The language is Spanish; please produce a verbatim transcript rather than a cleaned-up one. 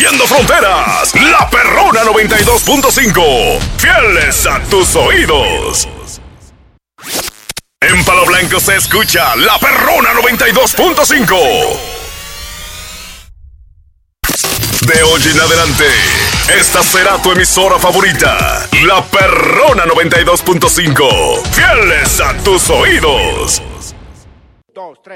Rompiendo fronteras, La Perrona noventa y dos punto cinco. Fieles a tus oídos. En Palo Blanco se escucha La Perrona noventa y dos punto cinco. De hoy en adelante, esta será tu emisora favorita, La Perrona noventa y dos punto cinco. Fieles a tus oídos. Dos, tres.